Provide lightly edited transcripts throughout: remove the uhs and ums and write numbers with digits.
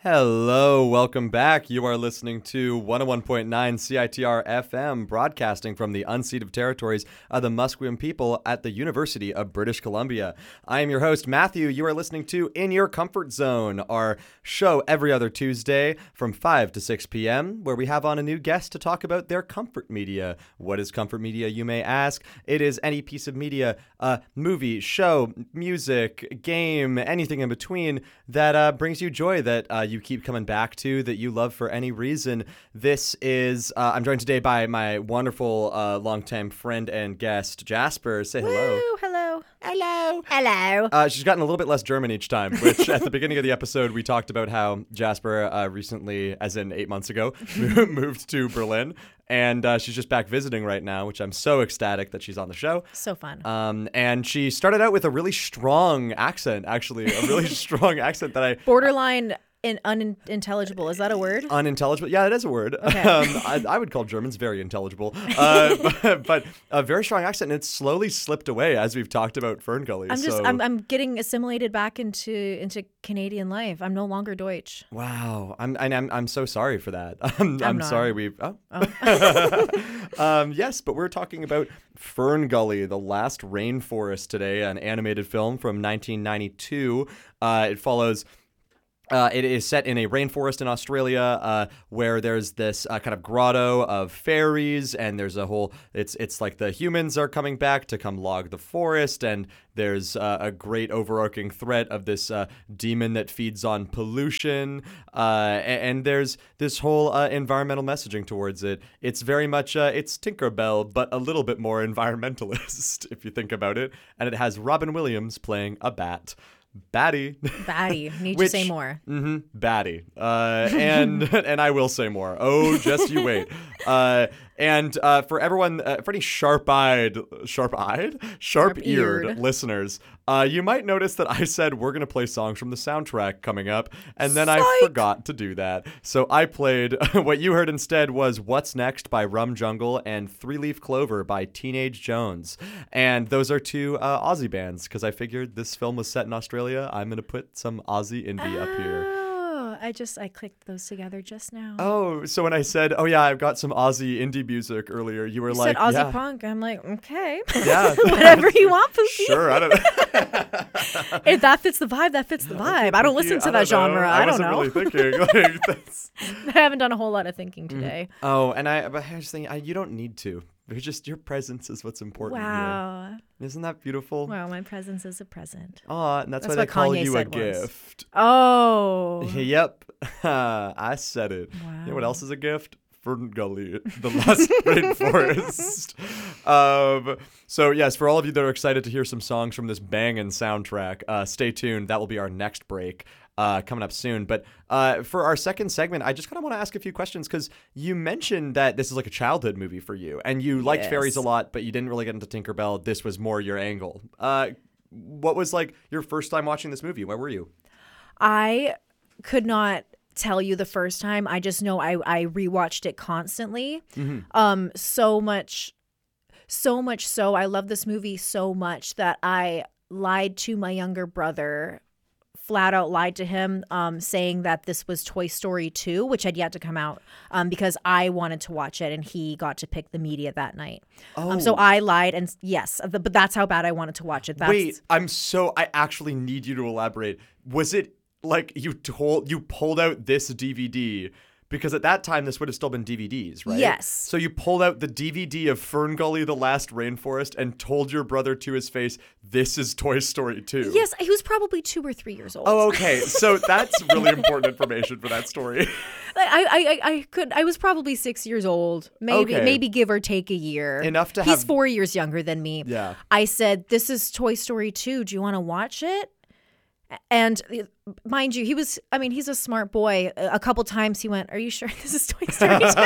Hello, welcome back. You are listening to 101.9 CITR FM, broadcasting from the unceded territories of the Musqueam people at the University of British Columbia. I am your host, Matthew. You are listening to In Your Comfort Zone, our show every other Tuesday from 5 to 6 p.m., where we have on a new guest to talk about their comfort media. What is comfort media, you may ask? It is any piece of media, movie, show, music, game, anything in between that brings you joy, that you keep coming back to, that you love for any reason. This is, I'm joined today by my wonderful longtime friend and guest, Jasper. Say hello. Woo, hello. Hello. Hello. She's gotten a little bit less German each time, which at the beginning of the episode, we talked about how Jasper recently, as in 8 months ago, moved to Berlin. And she's just back visiting right now, which I'm so ecstatic that she's on the show. So fun. And she started out with a really strong accent, actually. A really strong accent that I... Borderline unintelligible. Is that a word? Unintelligible. Yeah, it is a word. Okay. I would call Germans very intelligible. But a very strong accent, and it's slowly slipped away as we've talked about Fern Gully. I'm getting assimilated back into Canadian life. I'm no longer Deutsch. Wow. I'm so sorry for that. I'm sorry we've... Yes, but we're talking about Fern Gully, The Last Rainforest today, an animated film from 1992. It follows... it is set in a rainforest in Australia where there's this kind of grotto of fairies, and there's a whole... It's like the humans are coming back to come log the forest, and there's a great overarching threat of this demon that feeds on pollution, and there's this whole environmental messaging towards it. It's very much, it's Tinkerbell, but a little bit more environmentalist, if you think about it, and it has Robin Williams playing a bat. Batty. Need to say more. Batty. And I will say more. Oh, just you wait. And for everyone, for any sharp-eared listeners, you might notice that I said we're going to play songs from the soundtrack coming up, and then I forgot to do that. So I played, what you heard instead was What's Next by Rum Jungle and Three Leaf Clover by Teenage Jones. And those are two Aussie bands, because I figured this film was set in Australia. I'm going to put some Aussie indie up here. I clicked those together just now. Oh, so when I said, oh yeah, I've got some Aussie indie music earlier, you were You like, said Aussie yeah. punk. I'm like, okay. Yeah. Whatever you want, Pookie. Sure, I don't know. If that fits the vibe, that fits the vibe. I don't listen to that genre. I don't know. I wasn't really thinking. Like, that's... I haven't done a whole lot of thinking today. Oh, and but I was thinking, you don't need to. Your presence is what's important. Wow. Here. Isn't that beautiful? Wow, my presence is a present. Oh, and that's why what they call Kanye you a said was. gift. Oh. Yep. I said it. Wow. You know what else is a gift? Fern Gully, The Last Rainforest. So yes, for all of you that are excited to hear some songs from this banging soundtrack, stay tuned. That will be our next break. Coming up soon. But for our second segment, I just kind of want to ask a few questions, because you mentioned that this is like a childhood movie for you, and you liked fairies a lot, but you didn't really get into Tinkerbell. This was more your angle. What was like your first time watching this movie? Where were you? I could not tell you the first time. I just know I rewatched it constantly. So much so I love this movie so much that I lied to my younger brother, flat out lied to him, saying that this was Toy Story 2, which had yet to come out, because I wanted to watch it and he got to pick the media that night. So I lied, and yes, but that's how bad I wanted to watch it. Wait, I actually need you to elaborate. Was it like you pulled out this DVD? Because at that time, this would have still been DVDs, right? Yes. So you pulled out the DVD of Fern Gully, The Last Rainforest, and told your brother to his face, this is Toy Story 2. Yes, he was probably 2 or 3 years old. Oh, okay. So that's really important information for that story. I was probably 6 years old, maybe give or take a year. Enough to He's 4 years younger than me. Yeah. I said, this is Toy Story 2. Do you want to watch it? And mind you, he's a smart boy. A couple times he went, are you sure this is Toy Story 2?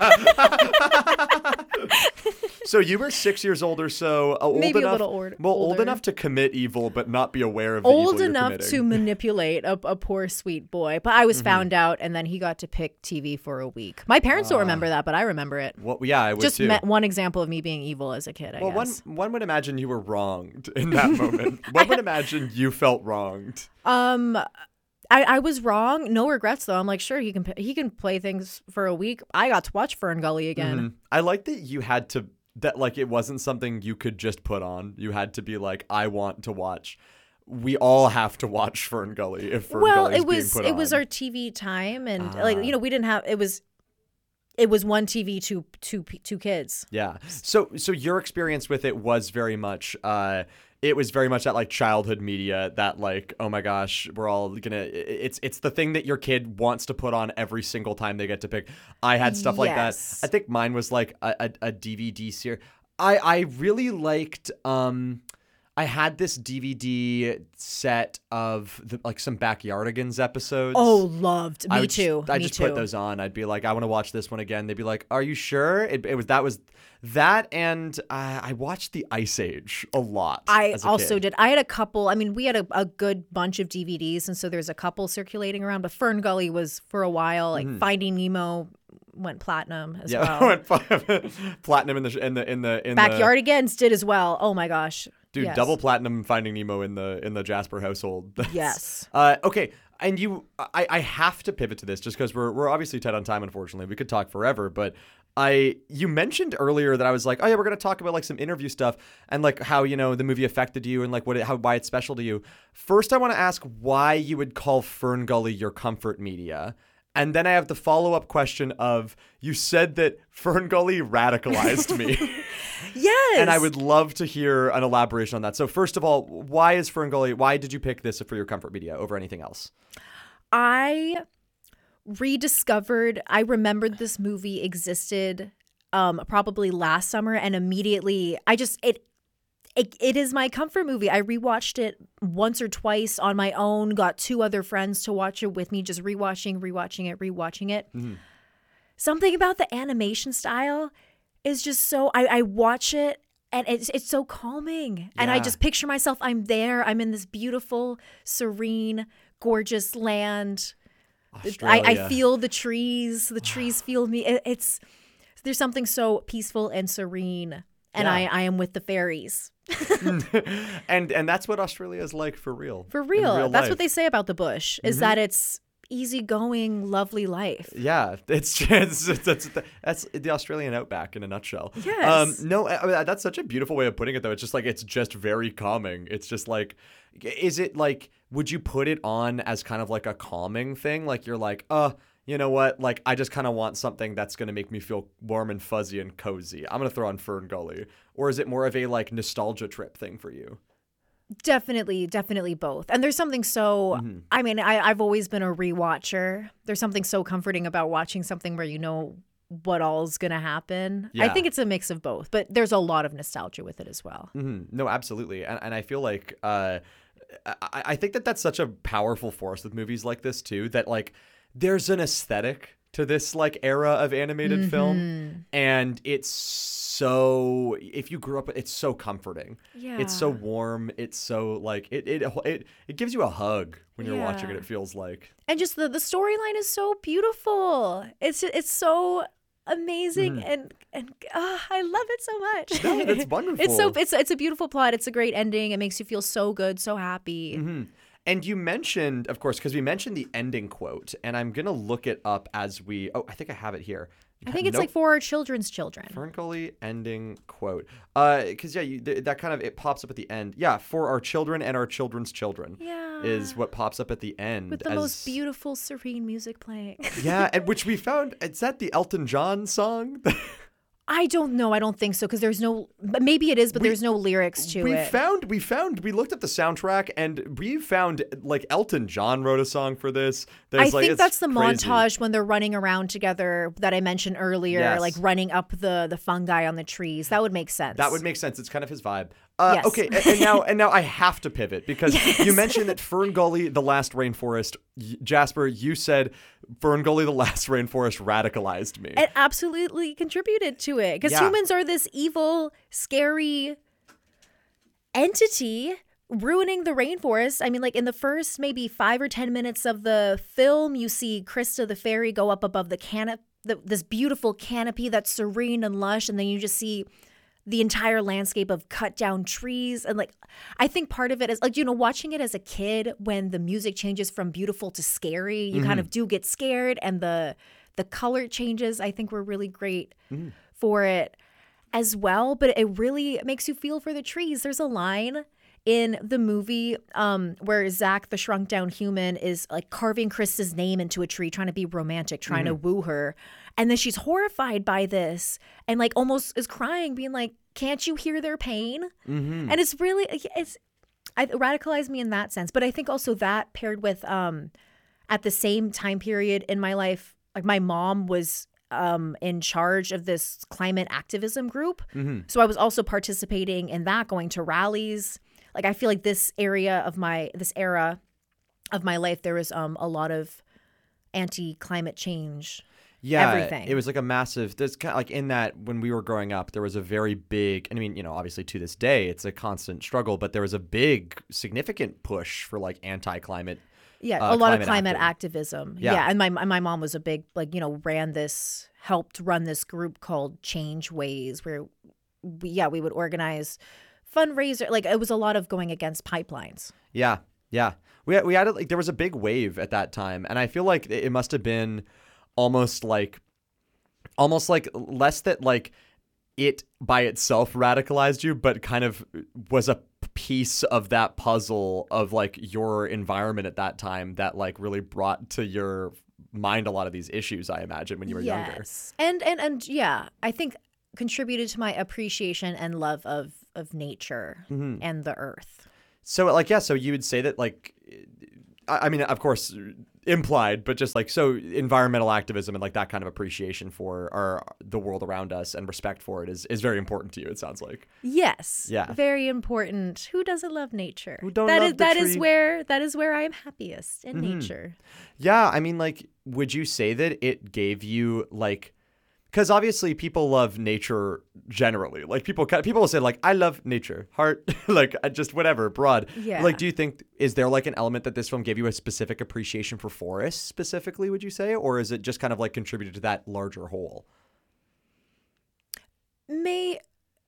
So you were 6 years old or so, maybe enough, a little older. Old enough to commit evil, but not be aware of the evil old you're enough committing. to manipulate a poor sweet boy. But I was found out, and then he got to pick TV for a week. My parents don't remember that, but I remember it. Well, yeah, I would just too. one example of me being evil as a kid. I guess. One would imagine you were wronged in that moment. One would imagine you felt wronged. I was wrong. No regrets though. I'm like, sure, he can play things for a week. I got to watch Fern Gully again. I like that you had to, that like it wasn't something you could just put on. You had to be like, I want to watch. We all have to watch Fern Gully if Fern Gully is being put on. It was our TV time, and like we didn't have it was one TV, two kids. Yeah. So your experience with it was very much it was very much that like childhood media that like, oh my gosh, we're all gonna, it's the thing that your kid wants to put on every single time they get to pick. I had stuff like that. I think mine was like a DVD series. I really liked I had this DVD set of like some Backyardigans episodes. Oh, loved. Me too. I just put those on. I'd be like, I want to watch this one again. They'd be like, are you sure? It was that, and I watched The Ice Age a lot. I also did. I had a couple. I mean, we had a good bunch of DVDs, and so there's a couple circulating around. But Fern Gully was for a while. Like Finding Nemo went platinum as well. Went platinum in the Backyardigans did as well. Oh my gosh. Dude, yes. Double platinum Finding Nemo in the Jasper household. Yes. Okay, and I have to pivot to this just because we're obviously tight on time. Unfortunately, we could talk forever, but you mentioned earlier that I was like, oh yeah, we're gonna talk about like some interview stuff and like how the movie affected you and like why it's special to you. First, I want to ask why you would call Fern Gully your comfort media. And then I have the follow-up question of, you said that Fern Gully radicalized me. Yes. And I would love to hear an elaboration on that. So first of all, why did you pick this for your comfort media over anything else? I remembered this movie existed probably last summer, and immediately it is my comfort movie. I rewatched it once or twice on my own, got two other friends to watch it with me, just rewatching it. Mm-hmm. Something about the animation style is just so, I watch it and it's so calming. Yeah. And I just picture myself, I'm there. I'm in this beautiful, serene, gorgeous land. I feel the trees. The trees feel me. There's something so peaceful and serene. And I am with the fairies. and that's what Australia is like for real. For real. That's what they say about the bush, is that it's easygoing, lovely life. Yeah, that's the Australian outback in a nutshell. Yes. No, that's such a beautiful way of putting it, though. It's just very calming. It's just like, is it like, would you put it on as kind of like a calming thing? Like you're like, you know what? Like, I just kind of want something that's going to make me feel warm and fuzzy and cozy. I'm going to throw on Fern Gully. Or is it more of a, like, nostalgia trip thing for you? Definitely both. And there's something so, I mean, I've always been a rewatcher. There's something so comforting about watching something where you know what all's going to happen. Yeah. I think it's a mix of both. But there's a lot of nostalgia with it as well. Mm-hmm. No, absolutely. And I feel like, I think that's such a powerful force with movies like this, too, that, like, there's an aesthetic to this like era of animated film, and it's so, if you grew up, it's so comforting. Yeah, it's so warm. It's so like it gives you a hug when you're watching it. It feels like, and just the storyline is so beautiful. It's so amazing, and I love it so much. No, that's wonderful. It's a beautiful plot. It's a great ending. It makes you feel so good, so happy. Mm-hmm. And you mentioned, of course, because we mentioned the ending quote, and I'm going to look it up as I think I have it here. I think it's like for our children's children. Fern Gully ending quote. Because, that kind of, it pops up at the end. Yeah, for our children and our children's children is what pops up at the end. With the most beautiful, serene music playing. Yeah, and which we found, is that the Elton John song? I don't know. I don't think so, because there's no. Maybe it is, but there's no lyrics to it. We looked at the soundtrack and we found like Elton John wrote a song for this. I think that's the montage when they're running around together that I mentioned earlier, like running up the fungi on the trees. That would make sense. It's kind of his vibe. Yes. Okay, and now I have to pivot because you mentioned that Fern Gully, The Last Rainforest. Jasper, you said Fern Gully, The Last Rainforest radicalized me. It absolutely contributed to it, because humans are this evil, scary entity ruining the rainforest. I mean, like in the first maybe 5 or 10 minutes of the film, you see Krista the fairy go up above the canopy, this beautiful canopy that's serene and lush, and then you just see the entire landscape of cut down trees. And like, I think part of it is like, watching it as a kid when the music changes from beautiful to scary, you kind of do get scared, and the color changes, I think, were really great for it as well. But it really makes you feel for the trees. There's a line in the movie where Zach, the shrunk down human, is like carving Krista's name into a tree, trying to be romantic, trying to woo her. And then she's horrified by this and like almost is crying, being like, can't you hear their pain? And it's really, it radicalized me in that sense. But I think also that paired with at the same time period in my life, like my mom was in charge of this climate activism group. So I was also participating in that, going to rallies. Like, I feel like this era of my life, there was a lot of anti-climate change. Yeah, everything. It was like a massive. There's kind of like in that when we were growing up, there was a very big. I mean, obviously to this day, it's a constant struggle, but there was a big, significant push for like anti-climate. Yeah, a lot of climate activism. Yeah. And my mom was a big helped run this group called Change Ways, where we would organize fundraiser. Like, it was a lot of going against pipelines. Yeah. We had like there was a big wave at that time, and I feel like it must have been almost like less that like it by itself radicalized you, but kind of was a piece of that puzzle of like your environment at that time that like really brought to your mind a lot of these issues, I imagine, when you were younger. And yeah, I think contributed to my appreciation and love of nature and the earth. So like, yeah, so you would say that like, I mean, of course, implied, but just like, so environmental activism and like that kind of appreciation for the world around us and respect for it is very important to you, it sounds like. Yes. Yeah. Very important. Who doesn't love nature? Who don't love the tree? That is where I am happiest, in nature. Yeah. I mean, like, would you say that it gave you like, because obviously people love nature generally. Like people will say like, I love nature, heart, like just whatever, broad. Yeah. Like, do you think, is there like an element that this film gave you a specific appreciation for forests specifically, would you say? Or is it just kind of like contributed to that larger whole? Maybe.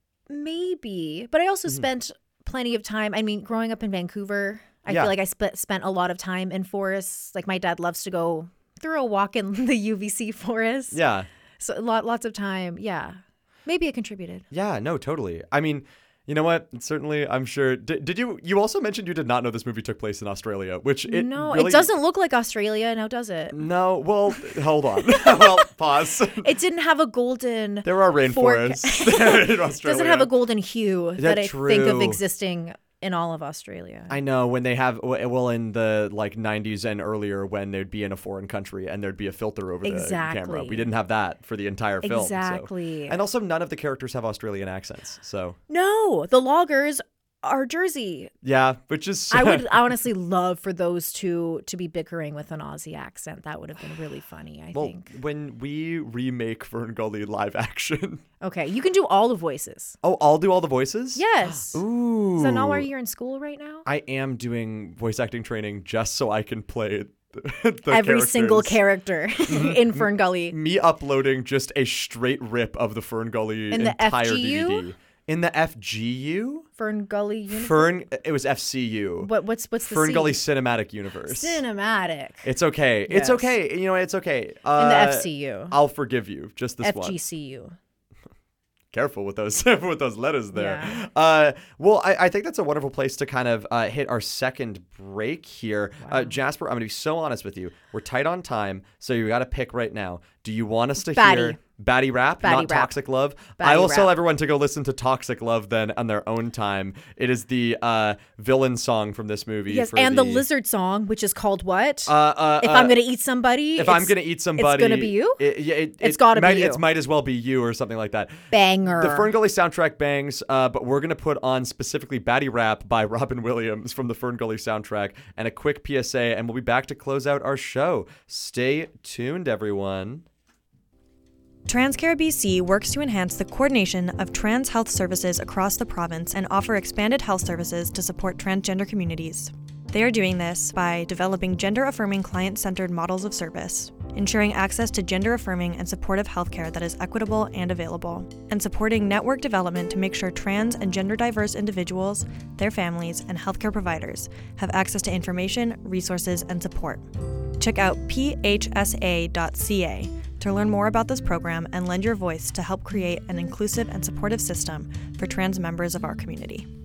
But I also spent plenty of time. I mean, growing up in Vancouver, I feel like I spent a lot of time in forests. Like my dad loves to go through a walk in the UVC forest. Yeah. So lots of time. Yeah. Maybe it contributed. Yeah, no, totally. I mean, you know what? Certainly, I'm sure. Did you also mentioned you did not know this movie took place in Australia, which it really... it doesn't look like Australia now, does it? No. Well, hold on. Well, pause. It didn't have a golden... There are rainforests in Australia. It doesn't have a golden hue that I true? think of existing in all of Australia. I know when they have, well, in the like 90s and earlier, when they'd be in a foreign country and there'd be a filter over the camera. We didn't have that for the entire film. Exactly. So. And also none of the characters have Australian accents. So no, the loggers are Jersey. Yeah, which is... I would honestly love for those two to be bickering with an Aussie accent. That would have been really funny, I think. When we remake Fern Gully live action... Okay, you can do all the voices. Oh, I'll do all the voices? Yes. Ooh. Is that not why you're in school right now? I am doing voice acting training just so I can play every single character in Fern Gully. Me uploading just a straight rip of the Fern Gully in the entire FGU? DVD. In the FGU? Fern Gully Universe? It was FCU. What's the Fern C? Gully Cinematic Universe. Cinematic. It's okay. Yes. It's okay. You know, it's okay. In the FCU. I'll forgive you. Just this one. FGCU. Careful with those with those letters there. Yeah. Well, I think that's a wonderful place to kind of hit our second break here. Wow. Jasper, I'm going to be so honest with you. We're tight on time, so you got to pick right now. Do you want us to hear Batty Rap, not Toxic Love? I will tell everyone to go listen to Toxic Love then on their own time. It is the villain song from this movie. Yes, and the lizard song, which is called what? If I'm going to eat somebody. If I'm going to eat somebody. It's going to be you? It's got to be you. It might as well be you or something like that. Banger. The Fern Gully soundtrack bangs, but we're going to put on specifically Batty Rap by Robin Williams from the Fern Gully soundtrack and a quick PSA, and we'll be back to close out our show. Stay tuned, everyone. TransCare BC works to enhance the coordination of trans health services across the province and offer expanded health services to support transgender communities. They are doing this by developing gender-affirming client-centered models of service, ensuring access to gender-affirming and supportive healthcare that is equitable and available, and supporting network development to make sure trans and gender-diverse individuals, their families, and healthcare providers have access to information, resources, and support. Check out phsa.ca to learn more about this program and lend your voice to help create an inclusive and supportive system for trans members of our community.